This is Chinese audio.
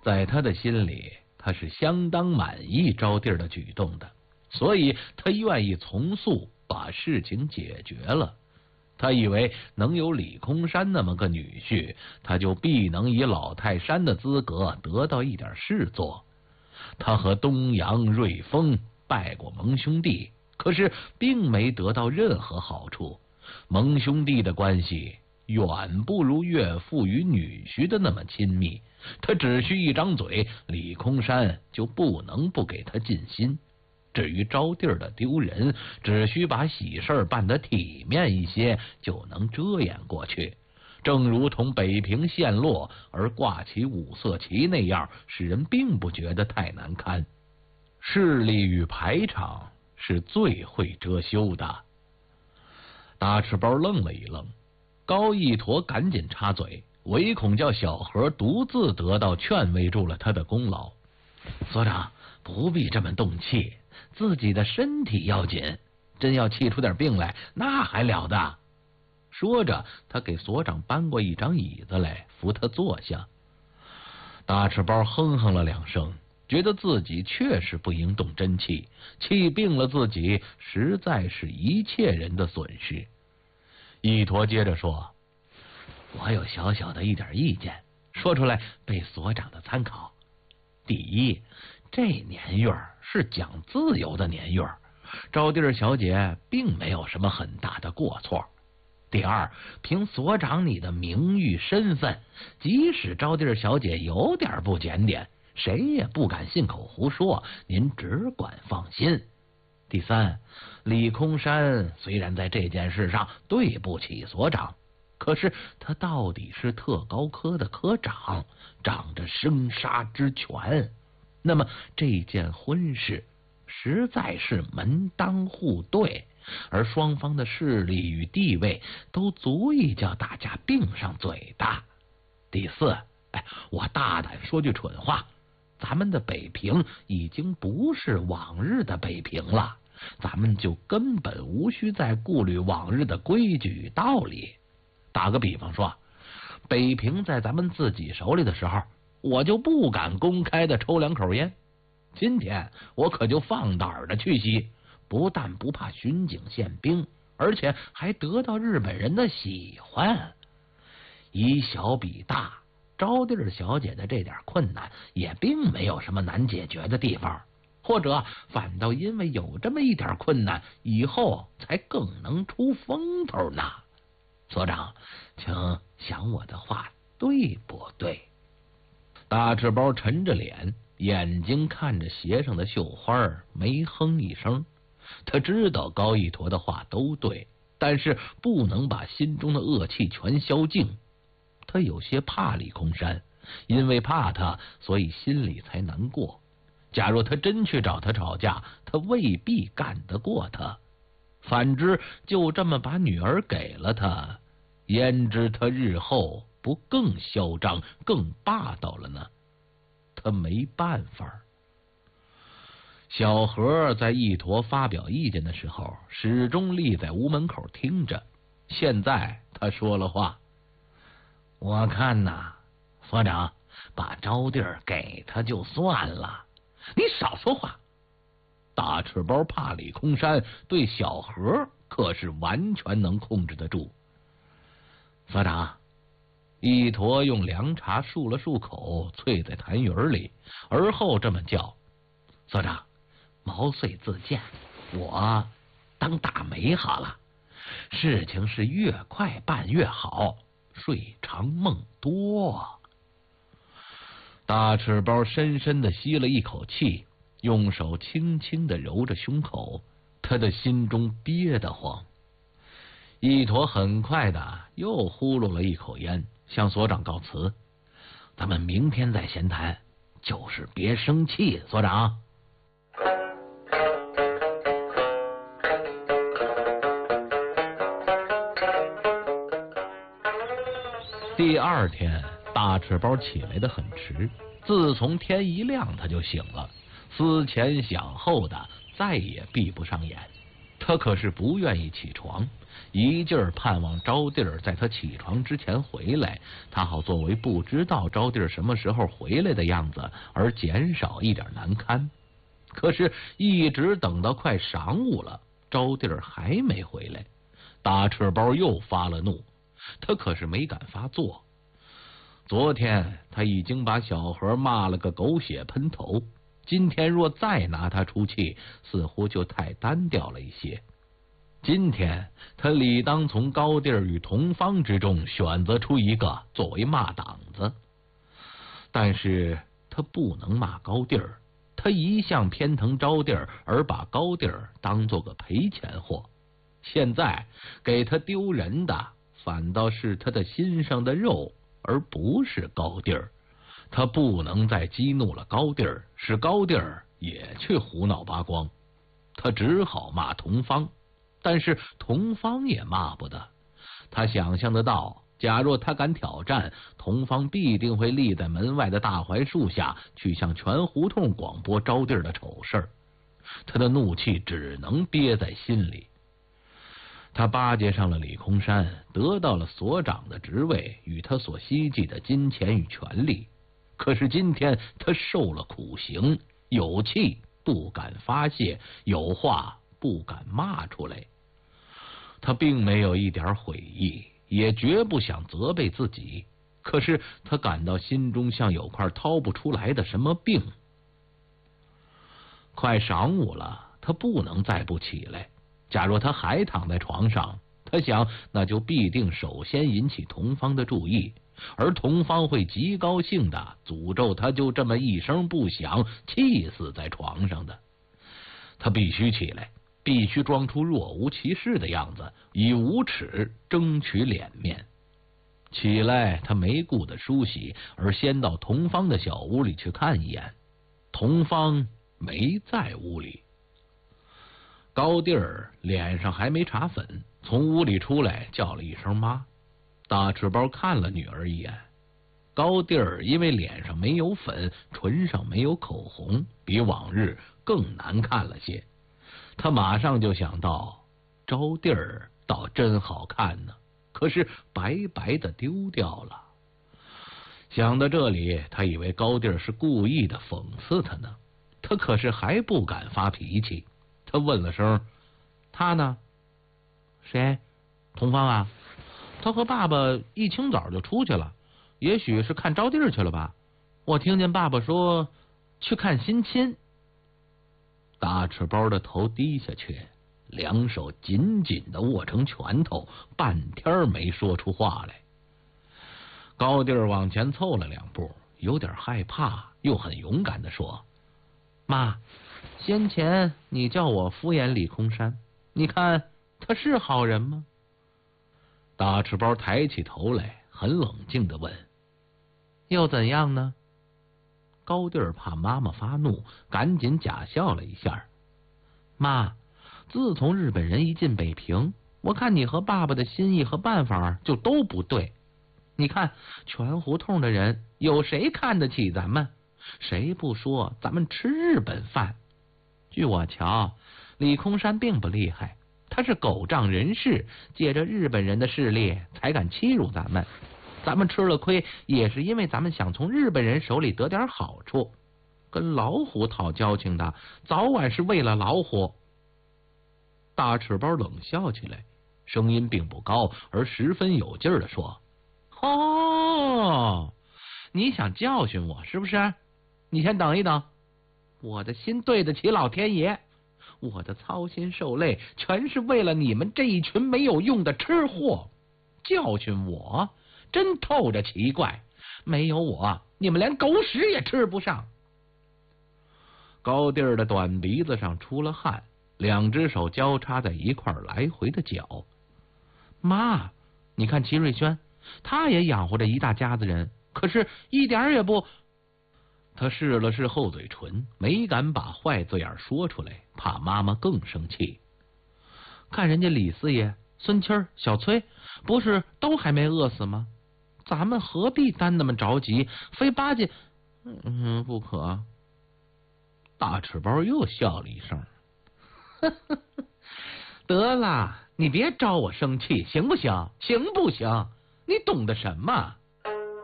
在他的心里，他是相当满意招娣的举动的，所以他愿意从速把事情解决了。他以为能有李空山那么个女婿，他就必能以老泰山的资格得到一点事做。他和东阳、瑞丰拜过蒙兄弟，可是并没得到任何好处。蒙兄弟的关系远不如岳父与女婿的那么亲密，他只需一张嘴，李空山就不能不给他尽心。至于招娣的丢人，只需把喜事办得体面一些，就能遮掩过去。正如同北平陷落而挂起五色旗那样，使人并不觉得太难堪。势力与排场是最会遮羞的。大赤包愣了一愣，高一驼赶紧插嘴，唯恐叫小何独自得到劝慰住了他的功劳。所长不必这么动气，自己的身体要紧，真要气出点病来，那还了得。说着，他给所长搬过一张椅子来，扶他坐下。大赤包哼哼了两声，觉得自己确实不应动真气，气病了自己，实在是一切人的损失。一驼接着说：“我有小小的一点意见，说出来被所长的参考。第一，这年月是讲自由的年月，招娣小姐并没有什么很大的过错。第二，凭所长你的名誉身份，即使招娣小姐有点不检点，谁也不敢信口胡说，您只管放心。第三，李空山虽然在这件事上对不起所长，可是他到底是特高科的科长，掌着生杀之权。那么这件婚事实在是门当户对，而双方的势力与地位都足以叫大家并上嘴的。第四，我大胆说句蠢话，咱们的北平已经不是往日的北平了，咱们就根本无需再顾虑往日的规矩与道理。打个比方说，北平在咱们自己手里的时候，我就不敢公开的抽两口烟，今天我可就放胆的去吸，不但不怕巡警宪兵，而且还得到日本人的喜欢。以小比大，招娣小姐的这点困难也并没有什么难解决的地方，或者反倒因为有这么一点困难，以后才更能出风头呢。所长，请想我的话对不对？大赤包沉着脸，眼睛看着鞋上的绣花，没哼一声。他知道高一驼的话都对，但是不能把心中的恶气全消尽。他有些怕李空山，因为怕他，所以心里才难过。假若他真去找他吵架，他未必干得过他。反之，就这么把女儿给了他，焉知他日后不更嚣张、更霸道了呢？他没办法。小何在一驼发表意见的时候，始终立在屋门口听着。现在他说了话：“我看呐，所长把招娣给他就算了。”你少说话！大赤包怕李空山，对小何可是完全能控制得住。所长，一驼用凉茶漱了漱口，啐在痰盂里，而后这么叫：“所长，毛遂自荐，我当大媒好了。事情是越快办越好，睡长梦多。”大赤包深深的吸了一口气，用手轻轻的揉着胸口，他的心中憋得慌。一驼很快的又呼噜了一口烟，向所长告辞：“咱们明天再闲谈，就是别生气，所长。”第二天，大赤包起来的很迟，自从天一亮他就醒了，思前想后的，再也闭不上眼。 他可是不愿意起床，一劲儿盼望招娣儿在他起床之前回来，他好作为不知道招娣儿什么时候回来的样子而减少一点难堪。可是，一直等到快晌午了，招娣儿还没回来，大赤包又发了怒。他可是没敢发作。昨天他已经把小何骂了个狗血喷头，今天若再拿他出气，似乎就太单调了一些。今天他理当从高第儿与同方之中选择出一个作为骂档子，但是他不能骂高第儿，他一向偏疼招娣儿，而把高第儿当做个赔钱货。现在给他丢人的反倒是他的心上的肉，而不是高第儿。他不能再激怒了高第儿，使高第儿也去胡闹八光。他只好骂同方，但是同方也骂不得。他想象得到，假若他敢挑战，同方必定会立在门外的大槐树下，去向全胡同广播招娣儿的丑事儿。他的怒气只能憋在心里。他巴结上了李空山，得到了所长的职位与他所希冀的金钱与权利。可是今天他受了苦刑，有气不敢发泄，有话不敢骂出来。他并没有一点悔意，也绝不想责备自己，可是他感到心中像有块掏不出来的什么病。快晌午了，他不能再不起来。假若他还躺在床上，他想那就必定首先引起同方的注意，而同方会极高兴的诅咒他就这么一声不响气死在床上的。他必须起来，必须装出若无其事的样子，以无耻争取脸面。起来，他没顾得梳洗，而先到同方的小屋里去看一眼。同方没在屋里。高第儿脸上还没擦粉，从屋里出来叫了一声妈。大赤包看了女儿一眼。高第儿因为脸上没有粉，唇上没有口红，比往日更难看了些。他马上就想到，招娣儿倒真好看呢，可是白白的丢掉了。想到这里，他以为高第儿是故意的讽刺他呢，他可是还不敢发脾气。他问了声：“他呢？”“谁？”“同方啊，他和爸爸一清早就出去了，也许是看招娣儿去了吧。我听见爸爸说去看新亲。”大赤包的头低下去，两手紧紧的握成拳头，半天没说出话来。高第儿往前凑了两步，有点害怕，又很勇敢的说：“妈，先前你叫我敷衍李空山，你看他是好人吗？”大赤包抬起头来，很冷静的问：“又怎样呢？”高第儿怕妈妈发怒，赶紧假笑了一下：“妈，自从日本人一进北平，我看你和爸爸的心意和办法就都不对。你看全胡同的人有谁看得起咱们？谁不说咱们吃日本饭？据我瞧，李空山并不厉害，他是狗仗人势，借着日本人的势力才敢欺辱咱们。咱们吃了亏，也是因为咱们想从日本人手里得点好处。跟老虎讨交情的，早晚是为了老虎。”大赤包冷笑起来，声音并不高，而十分有劲儿的说：“哦，你想教训我是不是？你先等一等，我的心对得起老天爷，我的操心受累全是为了你们这一群没有用的吃货。教训我真透着奇怪，没有我你们连狗屎也吃不上。”高第儿的短鼻子上出了汗，两只手交叉在一块来回的搅。“妈，你看齐瑞轩，他也养活着一大家子人，可是一点也不……”他试了试厚嘴唇，没敢把坏字眼说出来，怕妈妈更生气。看人家李四爷、孙七儿、小崔，不是都还没饿死吗？咱们何必单那么着急，非巴结……不可。大赤包又笑了一声：“ 得了，你别招我生气，行不行？行不行？你懂得什么？